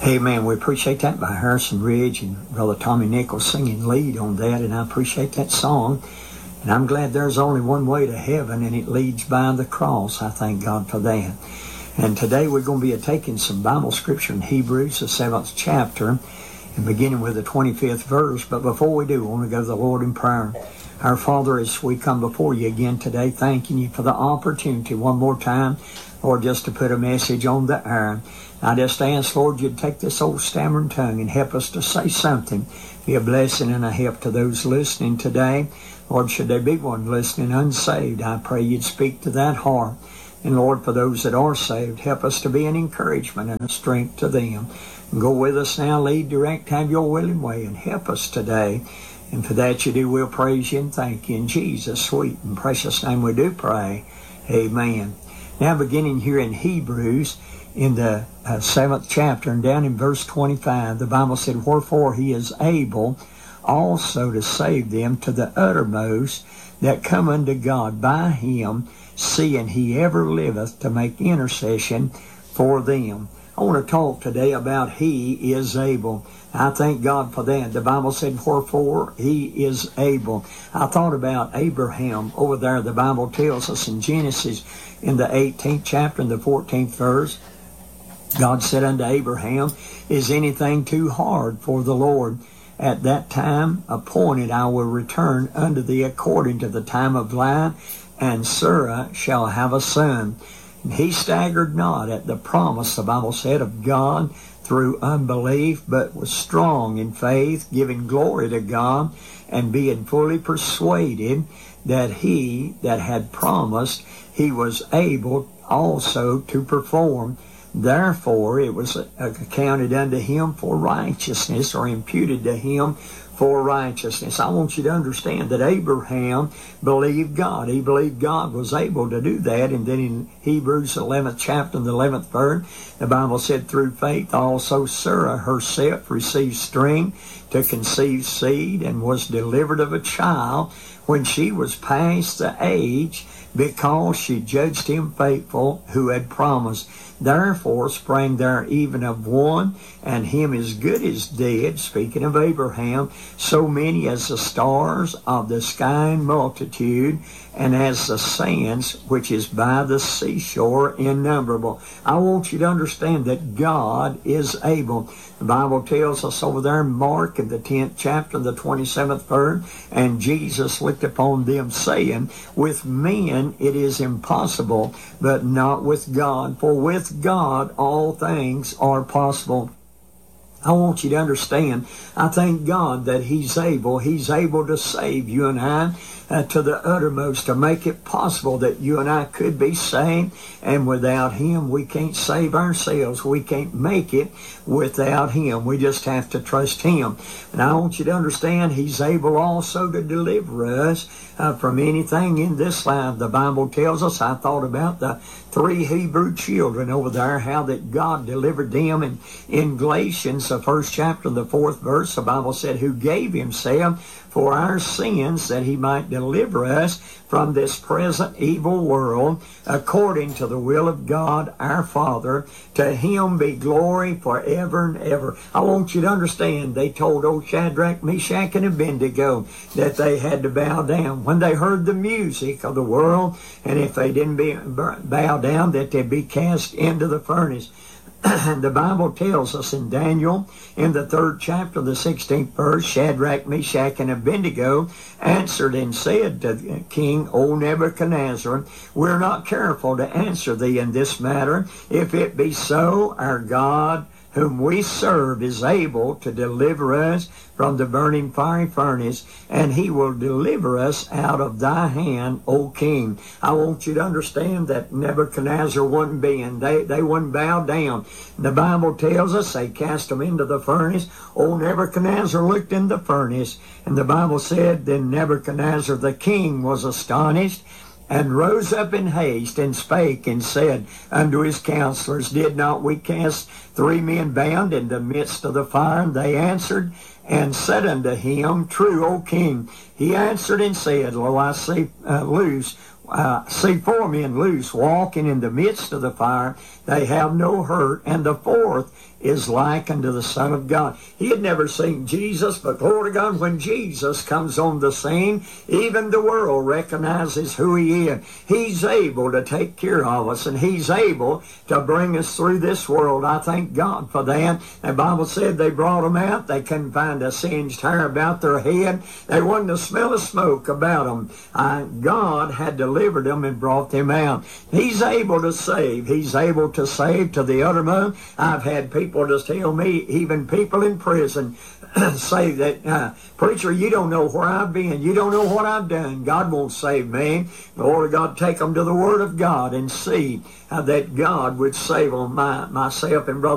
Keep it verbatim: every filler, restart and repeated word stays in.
Amen. We appreciate that by Harrison Ridge and Brother Tommy Nichols singing lead on that, and I appreciate that song. And I'm glad there's only one way to heaven, and it leads by the cross. I thank God for that. And today we're going to be taking some Bible scripture in Hebrews, the seventh chapter, and beginning with the twenty-fifth verse. But before we do, I want to go to the Lord in prayer. Our Father, as we come before you again today, thanking you for the opportunity one more time, Lord, just to put a message on the air. I just ask, Lord, you'd take this old stammering tongue and help us to say something. Be a blessing and a help to those listening today. Lord, should there be one listening unsaved, I pray you'd speak to that heart. And Lord, for those that are saved, help us to be an encouragement and a strength to them. And go with us now, lead, direct, have your willing way, and help us today. And for that you do, we'll praise you and thank you. In Jesus' sweet and precious name we do pray. Amen. Now beginning here in Hebrews, in the uh, seventh chapter, and down in verse twenty-five, the Bible said, wherefore he is able also to save them to the uttermost that come unto God by him, seeing he ever liveth to make intercession for them. I want to talk today about he is able. I thank God for that. The Bible said, wherefore he is able. I thought about Abraham over there. The Bible tells us in Genesis in the eighteenth chapter and the fourteenth verse, God said unto Abraham, is anything too hard for the Lord? At that time appointed I will return unto thee according to the time of life, and Sarah shall have a son. And he staggered not at the promise, the Bible said, of God through unbelief, but was strong in faith, giving glory to God, and being fully persuaded that he that had promised, he was able also to perform. Therefore it was accounted unto him for righteousness, or imputed to him for righteousness. I want you to understand that Abraham believed God. He believed God was able to do that. And then in Hebrews eleventh chapter and the eleventh verse, the Bible said, through faith also Sarah herself received strength to conceive seed, and was delivered of a child when she was past the age, because she judged him faithful who had promised. Therefore sprang there even of one, and him as good as dead, speaking of Abraham, so many as the stars of the sky in multitude, and as the sands which is by the seashore innumerable. I want you to understand that God is able. The Bible tells us over there in Mark in the tenth chapter, the twenty-seventh verse, and Jesus looked upon them saying, with men it is impossible, but not with God. For with God all things are possible. I want you to understand, I thank God that he's able. He's able to save you and I uh, to the uttermost, to make it possible that you and I could be saved. And without him, we can't save ourselves. We can't make it without him. We just have to trust him. And I want you to understand, he's able also to deliver us uh, from anything in this life. The Bible tells us, I thought about the three Hebrew children over there, how that God delivered them. And in Galatians, the first chapter, the fourth verse, the Bible said, who gave himself for our sins, that he might deliver us from this present evil world, according to the will of God our Father. To him be glory forever and ever. I want you to understand, they told old Shadrach, Meshach, and Abednego that they had to bow down when they heard the music of the world, and if they didn't be, bow down, that they'd be cast into the furnace. The Bible tells us in Daniel, in the third chapter, the sixteenth verse, Shadrach, Meshach, and Abednego answered and said to King O Nebuchadnezzar, we're not careful to answer thee in this matter. If it be so, our God, whom we serve, is able to deliver us from the burning fiery furnace, and he will deliver us out of thy hand, O king. I want you to understand that Nebuchadnezzar wasn't being, they, they wouldn't bow down. The Bible tells us they cast them into the furnace. Old Nebuchadnezzar looked in the furnace, and the Bible said, then Nebuchadnezzar the king was astonished, and rose up in haste, and spake, and said unto his counselors, did not we cast three men bound in the midst of the fire? And they answered and said unto him, true, O king. He answered and said, lo, I say uh, loose uh, see four men loose walking in the midst of the fire. They have no hurt. And the fourth is like unto the Son of God. He had never seen Jesus, but glory to God, when Jesus comes on the scene, even the world recognizes who he is. He's able to take care of us, and he's able to bring us through this world. I thank God for that. The Bible said they brought them out. They couldn't find a singed hair about their head. There wasn't a smell of smoke about them. Uh, God had delivered them and brought them out. He's able to save. He's able to save to the uttermost. I've had people to tell me, even people in prison, say that, uh, preacher, you don't know where I've been. You don't know what I've done. God won't save me. Lord God, take them to the Word of God and see uh, that God would save them. My, myself and Brother